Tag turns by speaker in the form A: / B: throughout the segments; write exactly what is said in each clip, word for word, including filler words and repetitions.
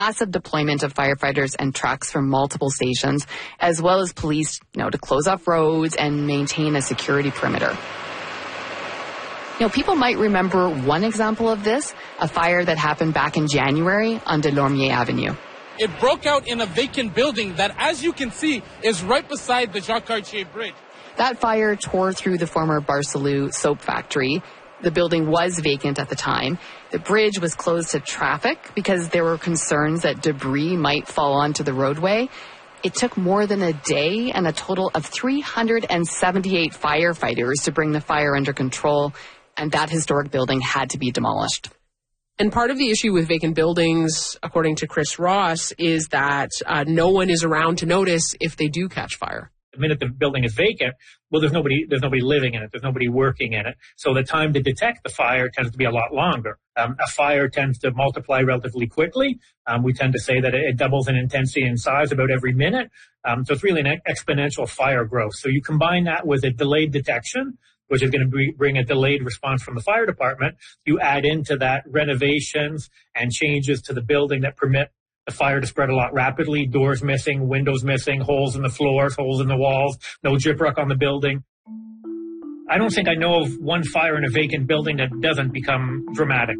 A: massive deployment of firefighters and trucks from multiple stations, as well as police, you know, to close off roads and maintain a security perimeter. You know, people might remember one example of this, a fire that happened back in January on Delormier Avenue.
B: It broke out in a vacant building that, as you can see, is right beside the Jacques Cartier Bridge.
A: That fire tore through the former Barcelou soap factory. The building was vacant at the time. The bridge was closed to traffic because there were concerns that debris might fall onto the roadway. It took more than a day and a total of three hundred seventy-eight firefighters to bring the fire under control, and that historic building had to be demolished.
C: And part of the issue with vacant buildings, according to Chris Ross, is that uh, no one is around to notice if they do catch fire.
D: The minute the building is vacant, well, there's nobody, there's nobody living in it. There's nobody working in it. So the time to detect the fire tends to be a lot longer. Um, a fire tends to multiply relatively quickly. Um, we tend to say that it doubles in intensity and size about every minute. Um, so it's really an exponential fire growth. So you combine that with a delayed detection, which is going to be, bring a delayed response from the fire department. You add into that renovations and changes to the building that permit the fire to spread a lot rapidly, doors missing, windows missing, holes in the floors, holes in the walls, no gyprock on the building. I don't think I know of one fire in a vacant building that doesn't become dramatic.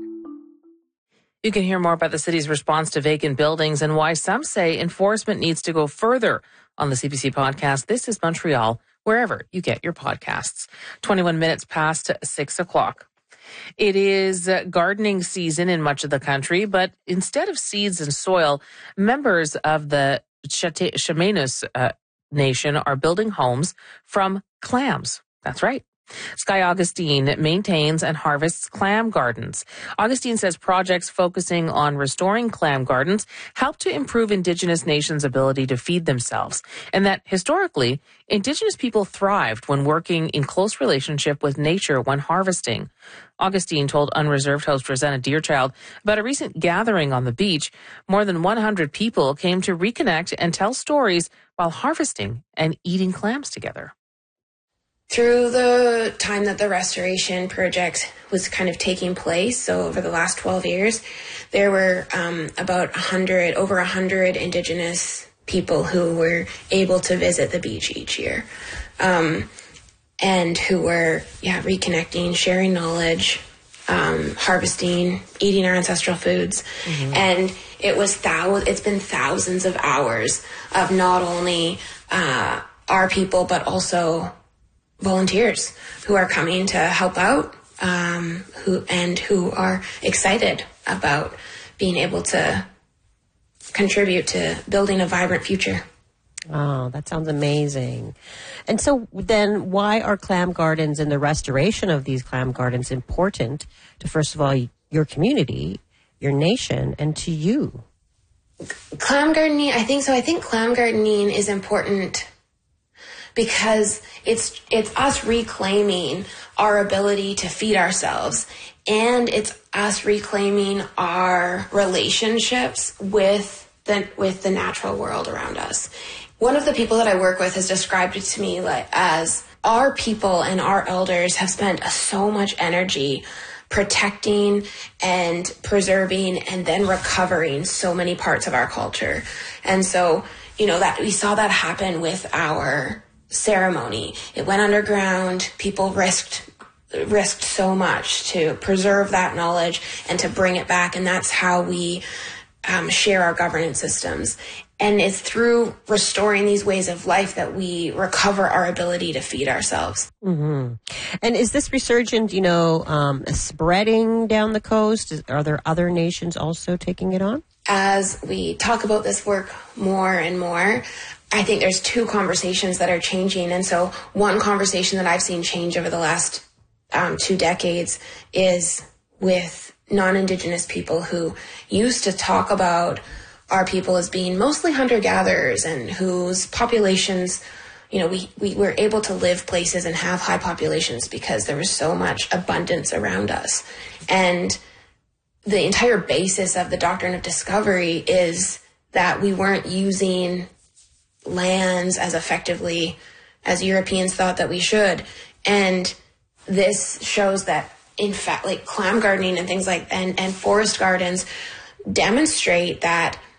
E: You can hear more about the city's response to vacant buildings and why some say enforcement needs to go further on the C B C podcast. This is Montreal, wherever you get your podcasts. twenty-one minutes past six o'clock. It is gardening season in much of the country, but instead of seeds and soil, members of the Chamainus uh, Nation are building homes from clams. That's right. Sky Augustine maintains and harvests clam gardens. Augustine says projects focusing on restoring clam gardens help to improve Indigenous nations' ability to feed themselves, and that historically, Indigenous people thrived when working in close relationship with nature when harvesting. Augustine told Unreserved host Rosanna Deerchild about a recent gathering on the beach. More than one hundred people came to reconnect and tell stories while harvesting and eating clams together.
F: Through the time that the restoration project was kind of taking place, so over the last twelve years, there were um, about one hundred, over one hundred Indigenous people who were able to visit the beach each year, um, and who were, yeah, reconnecting, sharing knowledge, um, harvesting, eating our ancestral foods. Mm-hmm. And it was thou- it's been thousands of hours of not only uh, our people, but also volunteers who are coming to help out, um, who and who are excited about being able to contribute to building a vibrant future.
G: Oh, that sounds amazing. And so then why are clam gardens and the restoration of these clam gardens important to, first of all, your community, your nation, and to you?
F: Clam gardening, I think so. I think clam gardening is important because it's it's us reclaiming our ability to feed ourselves, and it's us reclaiming our relationships with the with the natural world around us. One of the people that I work with has described it to me like as our people and our elders have spent so much energy protecting and preserving and then recovering so many parts of our culture. And so, you know, that we saw that happen with our ceremony. It went underground. People risked risked so much to preserve that knowledge and to bring it back. And that's how we um, share our governance systems. And it's through restoring these ways of life that we recover our ability to feed ourselves.
G: Mm-hmm. And is this resurgent, you know, um, spreading down the coast? Is, are there other nations also taking it on?
F: As we talk about this work more and more, I think there's two conversations that are changing. And so one conversation that I've seen change over the last um, two decades is with non-Indigenous people who used to talk about our people as being mostly hunter-gatherers and whose populations, you know, we, we were able to live places and have high populations because there was so much abundance around us. And the entire basis of the doctrine of discovery is that we weren't using lands as effectively as Europeans thought that we should. And this shows that, in fact, like clam gardening and things like, and, and forest gardens demonstrate that